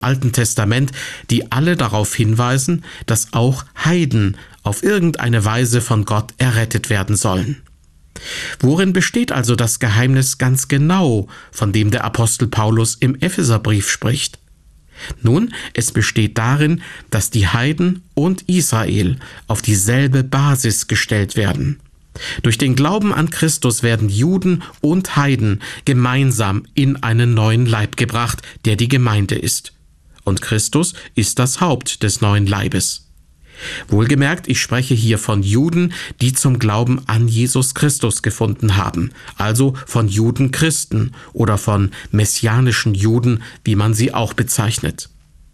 Alten Testament, die alle darauf hinweisen, dass auch Heiden auf irgendeine Weise von Gott errettet werden sollen. Worin besteht also das Geheimnis ganz genau, von dem der Apostel Paulus im Epheserbrief spricht? Nun, es besteht darin, dass die Heiden und Israel auf dieselbe Basis gestellt werden. Durch den Glauben an Christus werden Juden und Heiden gemeinsam in einen neuen Leib gebracht, der die Gemeinde ist. Und Christus ist das Haupt des neuen Leibes. Wohlgemerkt, ich spreche hier von Juden, die zum Glauben an Jesus Christus gefunden haben, also von Judenchristen oder von messianischen Juden, wie man sie auch bezeichnet.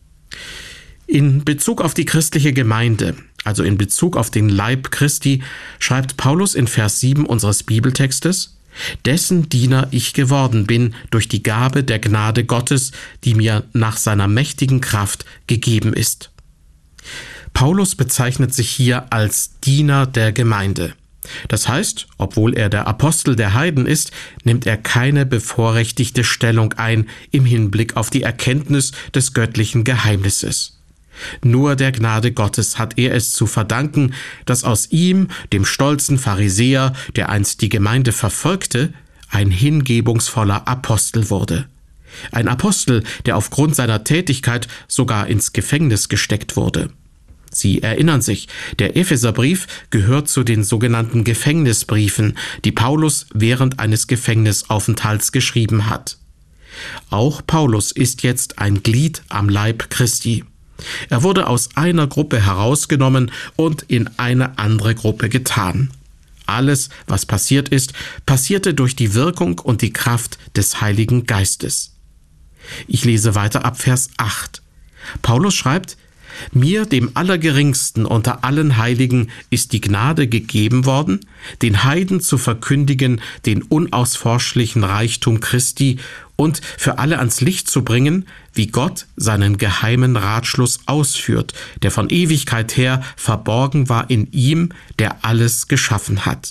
In Bezug auf die christliche Gemeinde, also in Bezug auf den Leib Christi, schreibt Paulus in Vers 7 unseres Bibeltextes: Dessen Diener ich geworden bin durch die Gabe der Gnade Gottes, die mir nach seiner mächtigen Kraft gegeben ist. Paulus bezeichnet sich hier als Diener der Gemeinde. Das heißt, obwohl er der Apostel der Heiden ist, nimmt er keine bevorrechtigte Stellung ein im Hinblick auf die Erkenntnis des göttlichen Geheimnisses. Nur der Gnade Gottes hat er es zu verdanken, dass aus ihm, dem stolzen Pharisäer, der einst die Gemeinde verfolgte, ein hingebungsvoller Apostel wurde. Ein Apostel, der aufgrund seiner Tätigkeit sogar ins Gefängnis gesteckt wurde. Sie erinnern sich, der Epheserbrief gehört zu den sogenannten Gefängnisbriefen, die Paulus während eines Gefängnisaufenthalts geschrieben hat. Auch Paulus ist jetzt ein Glied am Leib Christi. Er wurde aus einer Gruppe herausgenommen und in eine andere Gruppe getan. Alles, was passiert ist, passierte durch die Wirkung und die Kraft des Heiligen Geistes. Ich lese weiter ab Vers 8. Paulus schreibt: Mir, dem Allergeringsten unter allen Heiligen, ist die Gnade gegeben worden, den Heiden zu verkündigen, den unausforschlichen Reichtum Christi und für alle ans Licht zu bringen, wie Gott seinen geheimen Ratschluss ausführt, der von Ewigkeit her verborgen war in ihm, der alles geschaffen hat.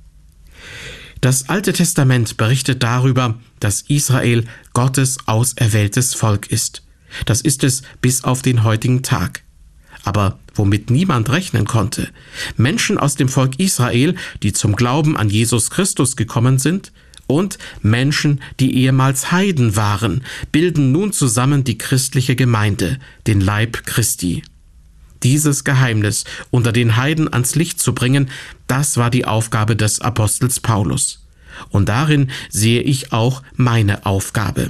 Das Alte Testament berichtet darüber, dass Israel Gottes auserwähltes Volk ist. Das ist es bis auf den heutigen Tag. Aber womit niemand rechnen konnte: Menschen aus dem Volk Israel, die zum Glauben an Jesus Christus gekommen sind, und Menschen, die ehemals Heiden waren, bilden nun zusammen die christliche Gemeinde, den Leib Christi. Dieses Geheimnis unter den Heiden ans Licht zu bringen, das war die Aufgabe des Apostels Paulus. Und darin sehe ich auch meine Aufgabe.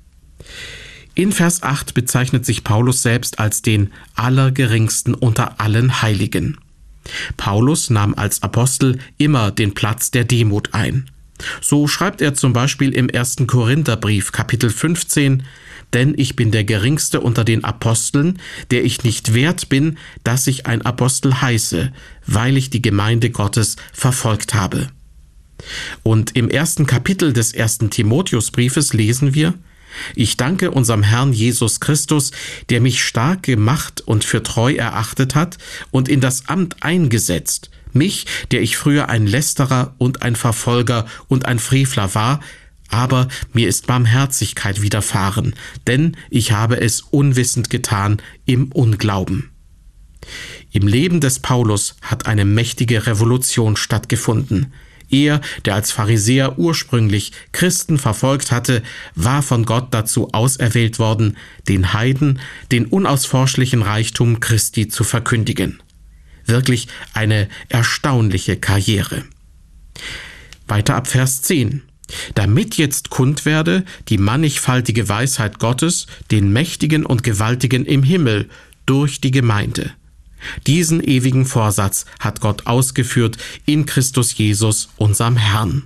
In Vers 8 bezeichnet sich Paulus selbst als den Allergeringsten unter allen Heiligen. Paulus nahm als Apostel immer den Platz der Demut ein. So schreibt er zum Beispiel im 1. Korintherbrief, Kapitel 15: Denn ich bin der Geringste unter den Aposteln, der ich nicht wert bin, dass ich ein Apostel heiße, weil ich die Gemeinde Gottes verfolgt habe. Und im 1. Kapitel des 1. Timotheusbriefes lesen wir: Ich danke unserem Herrn Jesus Christus, der mich stark gemacht und für treu erachtet hat und in das Amt eingesetzt, mich, der ich früher ein Lästerer und ein Verfolger und ein Frevler war, aber mir ist Barmherzigkeit widerfahren, denn ich habe es unwissend getan im Unglauben. Im Leben des Paulus hat eine mächtige Revolution stattgefunden. Er, der als Pharisäer ursprünglich Christen verfolgt hatte, war von Gott dazu auserwählt worden, den Heiden den unausforschlichen Reichtum Christi zu verkündigen. Wirklich eine erstaunliche Karriere. Weiter ab Vers 10. Damit jetzt kund werde die mannigfaltige Weisheit Gottes, den Mächtigen und Gewaltigen im Himmel, durch die Gemeinde. Diesen ewigen Vorsatz hat Gott ausgeführt in Christus Jesus, unserem Herrn.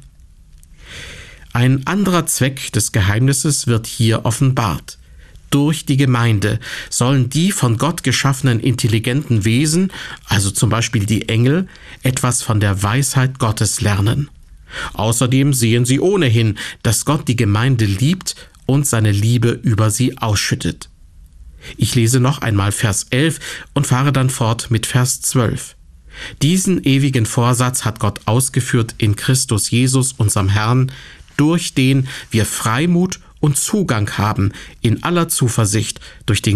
Ein anderer Zweck des Geheimnisses wird hier offenbart. Durch die Gemeinde sollen die von Gott geschaffenen intelligenten Wesen, also zum Beispiel die Engel, etwas von der Weisheit Gottes lernen. Außerdem sehen sie ohnehin, dass Gott die Gemeinde liebt und seine Liebe über sie ausschüttet. Ich lese noch einmal Vers 11 und fahre dann fort mit Vers 12. Diesen ewigen Vorsatz hat Gott ausgeführt in Christus Jesus, unserem Herrn, durch den wir Freimut und Zugang haben in aller Zuversicht durch den